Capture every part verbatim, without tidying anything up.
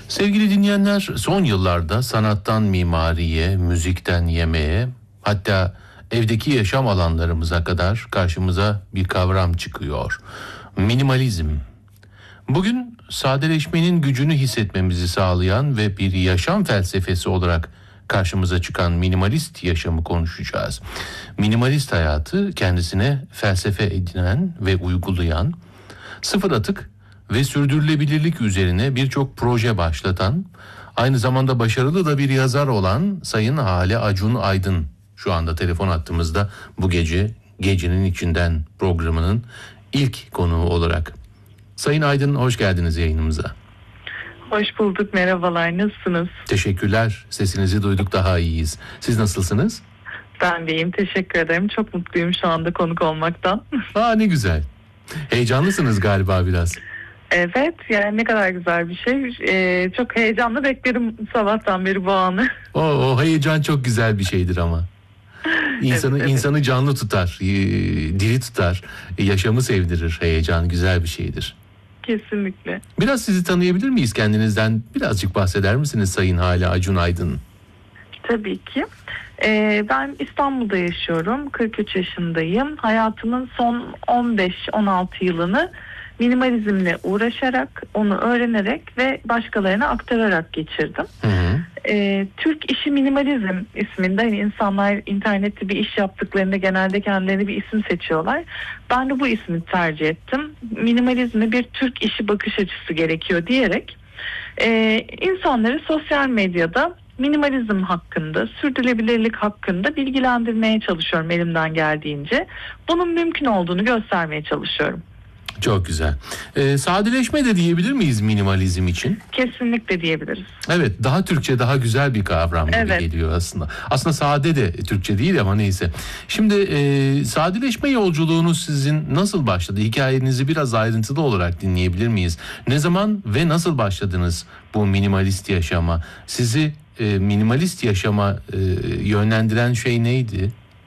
Sevgili dinleyenler, son yıllarda sanattan mimariye, müzikten yemeğe, hatta evdeki yaşam alanlarımıza kadar karşımıza bir kavram çıkıyor. Minimalizm. Bugün sadeleşmenin gücünü hissetmemizi sağlayan ve bir yaşam felsefesi olarak karşımıza çıkan minimalist yaşamı konuşacağız. Minimalist hayatı kendisine felsefe edinen ve uygulayan, sıfır atık ve sürdürülebilirlik üzerine birçok proje başlatan, aynı zamanda başarılı da bir yazar olan Sayın Hale Acun Aydın şu anda telefon hattımızda bu gece Gecenin İçinden programının ilk konuğu olarak. Sayın Aydın, hoş geldiniz yayınımıza. Hoş bulduk, merhabalar, nasılsınız? Teşekkürler, sesinizi duyduk, daha iyiyiz. Siz nasılsınız? Ben de iyiyim, teşekkür ederim. Çok mutluyum şu anda konuk olmaktan. Aa, ne güzel. Heyecanlısınız galiba biraz. Evet, yani ne kadar güzel bir şey. Ee, çok heyecanlı beklerim sabahtan beri bu anı. O, o heyecan çok güzel bir şeydir ama. İnsanı, evet, evet. insanı canlı tutar, diri tutar, yaşamı sevdirir. Heyecan güzel bir şeydir. Kesinlikle. Biraz sizi tanıyabilir miyiz? Kendinizden birazcık bahseder misiniz Sayın Hale Acun Aydın? Tabii ki. Ee, ben İstanbul'da yaşıyorum. kırk üç yaşındayım. Hayatımın son on beş on altı yılını minimalizmle uğraşarak, onu öğrenerek ve başkalarına aktararak geçirdim. Hı hı. Ee, Türk İşi Minimalizm isminde, hani insanlar internette bir iş yaptıklarında genelde kendilerine bir isim seçiyorlar. Ben de bu ismi tercih ettim. Minimalizmi bir Türk işi bakış açısı gerekiyor diyerek e, insanları sosyal medyada minimalizm hakkında, sürdürülebilirlik hakkında bilgilendirmeye çalışıyorum elimden geldiğince. Bunun mümkün olduğunu göstermeye çalışıyorum. Çok güzel. Ee, sadeleşme de diyebilir miyiz minimalizm için? Kesinlikle diyebiliriz. Evet, daha Türkçe, daha güzel bir kavram gibi Evet. geliyor aslında. Aslında sade de Türkçe değil ama neyse. Şimdi e, sadeleşme yolculuğunuz sizin nasıl başladı? Hikayenizi biraz ayrıntılı olarak dinleyebilir miyiz? Ne zaman ve nasıl başladınız bu minimalist yaşama? Sizi e, minimalist yaşama e, yönlendiren şey neydi?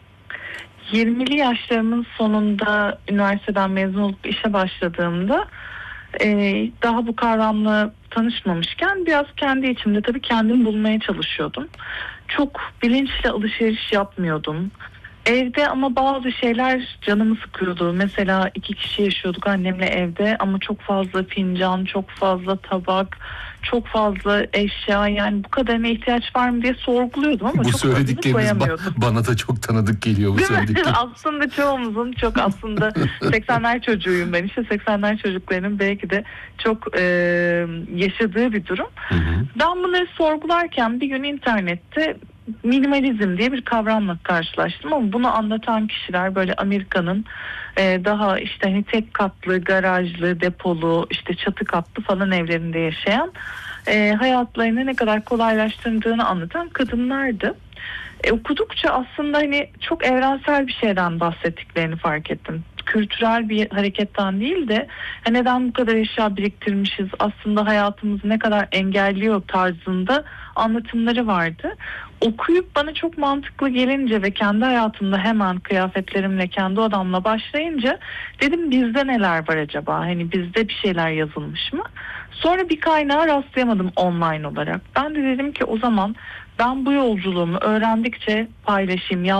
yirmili yaşlarımın sonunda üniversiteden mezun olup işe başladığımda e, daha bu kavramla tanışmamışken biraz kendi içimde tabii kendimi bulmaya çalışıyordum. Çok bilinçli alışveriş yapmıyordum. Evde ama bazı şeyler canımı sıkıyordu. Mesela iki kişi yaşıyorduk annemle evde ama çok fazla fincan, çok fazla tabak, çok fazla eşya, yani bu kadarına ihtiyaç var mı diye sorguluyordum ama bu çok söyledikleriniz ba- bana da çok tanıdık geliyor bu söyledikleriniz. Aslında çoğumuzun çok aslında seksenler çocuğuyum ben, işte seksenler çocuklarının belki de çok e, yaşadığı bir durum. Hı hı. Ben bunları sorgularken bir gün internette minimalizm diye bir kavramla karşılaştım ama bunu anlatan kişiler böyle Amerika'nın e, daha işte hani tek katlı, garajlı, depolu, işte çatı katlı falan evlerinde yaşayan, e, hayatlarını ne kadar kolaylaştırdığını anlatan kadınlardı. E, okudukça aslında hani çok evrensel bir şeyden bahsettiklerini fark ettim. Kültürel bir hareketten değil de neden bu kadar eşya biriktirmişiz, aslında hayatımızı ne kadar engelliyor tarzında anlatımları vardı. Okuyup bana çok mantıklı gelince ve kendi hayatımda hemen kıyafetlerimle, kendi odamla başlayınca dedim bizde neler var acaba? Hani bizde bir şeyler yazılmış mı? Sonra bir kaynağa rastlayamadım online olarak. Ben de dedim ki o zaman ben bu yolculuğumu öğrendikçe paylaşayım.